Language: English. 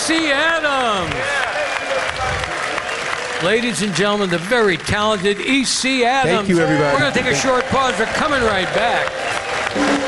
E.C. Adams. Ladies and gentlemen, the very talented E.C. Adams. Thank you, everybody. We're going to take a short pause. We're coming right back.